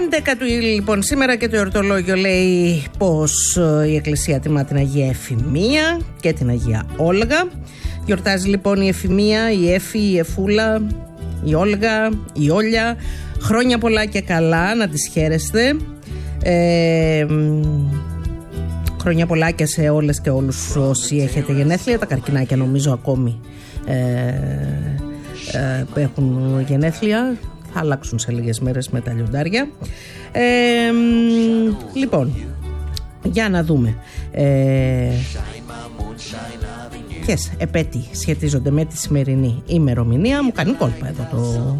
11 του λοιπόν σήμερα και το εορτολόγιο λέει πως η Εκκλησία τιμά την Αγία Εφημία και την Αγία Όλγα. Γιορτάζει λοιπόν η Εφημία, η Έφη, η Εφούλα, η Όλγα, η Όλια. Χρόνια πολλά και καλά, να τις χαίρεστε. Χρόνια πολλά και σε όλες και όλους όσοι έχετε γενέθλια. Τα καρκινάκια νομίζω ακόμη έχουν γενέθλια. Θα αλλάξουν σε λίγες μέρες με τα λιοντάρια. Λοιπόν, για να δούμε ποιες επέτειοι σχετίζονται με τη σημερινή ημερομηνία. Μου κάνει κόλπα εδώ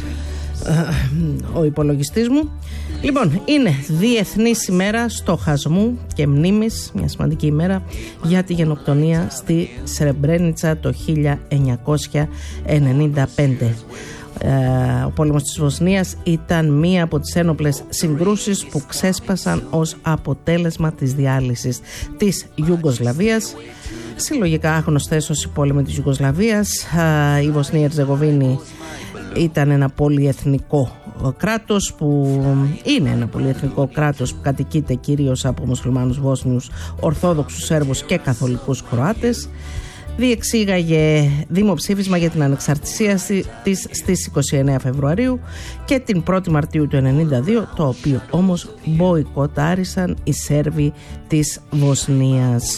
ο υπολογιστής μου. Λοιπόν, είναι Διεθνής ημέρα στοχασμού και μνήμης, μια σημαντική ημέρα για τη γενοκτονία στη Σρεμπρένιτσα το 1995. Ο πόλεμος της Βοσνίας ήταν μία από τις ένοπλες συγκρούσεις που ξέσπασαν ως αποτέλεσμα της διάλυσης της Ιουγκοσλαβίας. Συλλογικά γνωστές ως οι πόλεμοι της Ιουγκοσλαβίας. Η Βοσνία Ερζεγοβίνη ήταν ένα πολυεθνικό κράτος που είναι ένα πολυεθνικό κράτος που κατοικείται κυρίως από μουσουλμάνους Βόσνιους, Ορθόδοξους Σέρβους και Καθολικούς Κροάτες. Διεξήγαγε δημοψήφισμα για την ανεξαρτησία της στις 29 Φεβρουαρίου και την 1η Μαρτίου του 1992, το οποίο όμως μποϊκοτάρισαν οι Σέρβοι της Βοσνίας.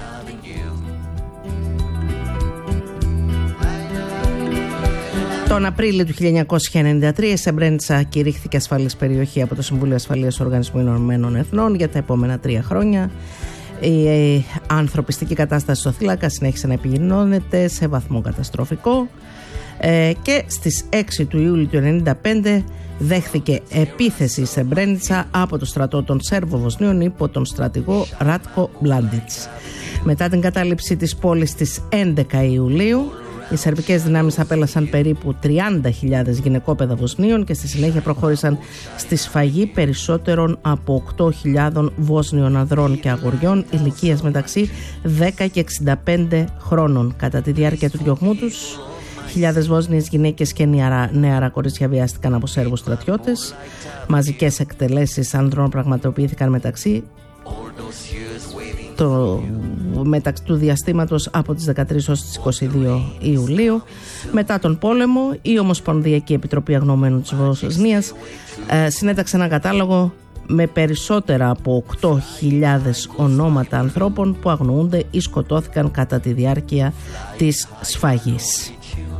Τον Απρίλιο του 1993 η Σρεμπρένιτσα κηρύχθηκε ασφαλής περιοχή από το Συμβούλιο Ασφαλείας του Οργανισμού Ηνωμένων Εθνών για τα επόμενα 3 χρόνια. Η ανθρωπιστική κατάσταση στο θύλακα συνέχισε να επιδεινώνεται σε βαθμό καταστροφικό και στις 6 του Ιούλιου του 1995 δέχθηκε επίθεση η Σρεμπρένιτσα από το στρατό των Σέρβο-Βοσνίων υπό τον στρατηγό Ράτκο Μπλάντιτς. Μετά την κατάληψη της πόλης στις 11 Ιουλίου, οι σερβικές δυνάμεις απέλασαν περίπου 30.000 γυναικόπαιδα Βοσνίων και στη συνέχεια προχώρησαν στη σφαγή περισσότερων από 8.000 Βόσνιων ανδρών και αγοριών ηλικίας μεταξύ 10 και 65 χρόνων. Κατά τη διάρκεια του διωγμού τους, χιλιάδες Βόσνιες γυναίκες και νεαρά κορίτσια βιάστηκαν από Σέρβους στρατιώτες. Μαζικές εκτελέσεις ανδρών πραγματοποιήθηκαν μεταξύ του διαστήματος από τις 13 ως τις 22 Ιουλίου. Μετά τον πόλεμο, η Ομοσπονδιακή Επιτροπή Αγνοωμένων της Βοσνίας συνέταξε ένα κατάλογο με περισσότερα από 8.000 ονόματα ανθρώπων που αγνοούνται ή σκοτώθηκαν κατά τη διάρκεια της σφαγής.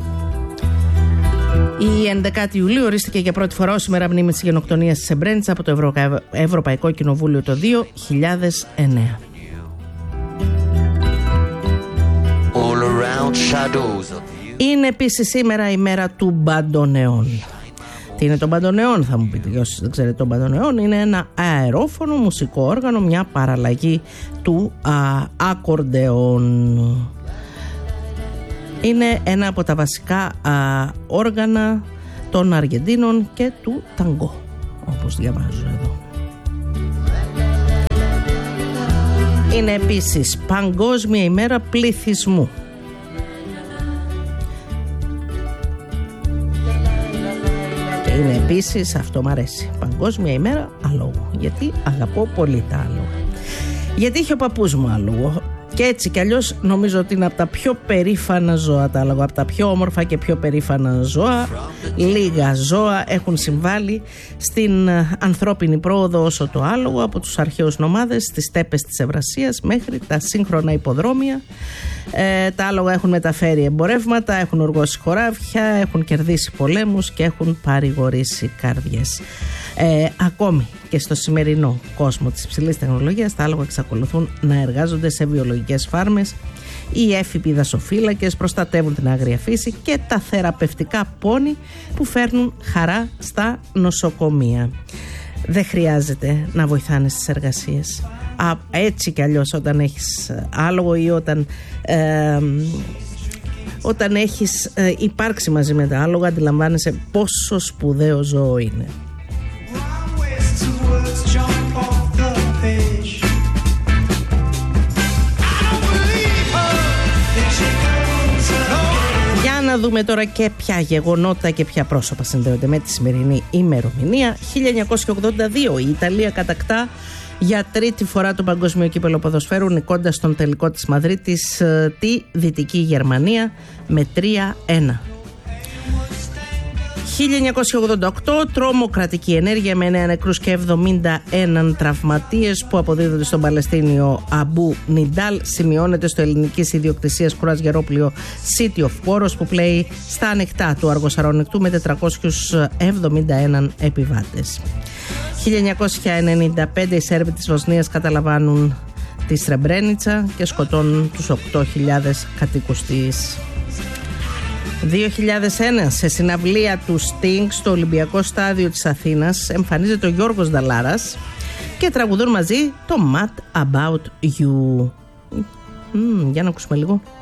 Η 11η Ιουλίου ορίστηκε για πρώτη φορά ως ημέρα μνήμης της γενοκτονίας της Σρεμπρένιτσα από το Ευρωπαϊκό Κοινοβούλιο το 2009. Είναι επίσης σήμερα η μέρα του μπαντονεών. Τι είναι το μπαντονεών, θα μου πείτε, για όσοι δεν ξέρετε, το μπαντονεών είναι ένα αερόφωνο μουσικό όργανο, μια παραλλαγή του ακορντεόν. Είναι ένα από τα βασικά όργανα των Αργεντίνων και του ταγκό, όπως διαβάζω εδώ. Είναι επίσης Παγκόσμια ημέρα πληθυσμού. Και είναι επίσης, αυτό μ' αρέσει, Παγκόσμια ημέρα αλόγου. Γιατί αγαπώ πολύ τα άλογα. Γιατί είχε ο παππούς μου άλογο. Και έτσι κι αλλιώς νομίζω ότι είναι από τα πιο περήφανα ζώα τα άλογα, από τα πιο όμορφα και πιο περήφανα ζώα. Λίγα ζώα έχουν συμβάλει στην ανθρώπινη πρόοδο όσο το άλογο, από τους αρχαίους νομάδες στις στέπες της Ευρασίας μέχρι τα σύγχρονα υποδρόμια. Τα άλογα έχουν μεταφέρει εμπορεύματα, έχουν οργώσει χωράφια, έχουν κερδίσει πολέμους και έχουν παρηγορήσει καρδιές. Ακόμη και στο σημερινό κόσμο της υψηλής τεχνολογίας, τα άλογα εξακολουθούν να εργάζονται σε βιολογικές φάρμες. Οι έφηποι δασοφύλακες προστατεύουν την άγρια φύση και τα θεραπευτικά πόνι που φέρνουν χαρά στα νοσοκομεία. Δεν χρειάζεται να βοηθάνε στις εργασίες. Έτσι κι αλλιώς όταν έχεις άλογο ή όταν έχεις υπάρξει μαζί με τα άλογα, αντιλαμβάνεσαι πόσο σπουδαίο ζώο είναι. Να δούμε τώρα και ποια γεγονότα και ποια πρόσωπα συνδέονται με τη σημερινή ημερομηνία. 1982 η Ιταλία κατακτά για τρίτη φορά το παγκόσμιο κύπελλο ποδοσφαίρου, νικώντας στον τελικό της Μαδρίτης τη Δυτική Γερμανία με 3-1. 1988 τρομοκρατική ενέργεια με 9 νεκρούς και 71 τραυματίες που αποδίδονται στον Παλαιστίνιο Αμπού Νιντάλ σημειώνεται στο ελληνικής ιδιοκτησίας κρουαζιερόπλοιο City of Poros που πλέει στα ανοιχτά του Αργοσαρονικτού με 471 επιβάτες. 1995 οι Σέρβοι της Βοσνίας καταλαμβάνουν τη Σρεμπρένιτσα και σκοτώνουν τους 8.000 κατοίκους της. 2001 σε συναυλία του Sting στο Ολυμπιακό Στάδιο της Αθήνας εμφανίζεται ο Γιώργος Νταλάρας και τραγουδούν μαζί το Mad About You. Για να ακούσουμε λίγο.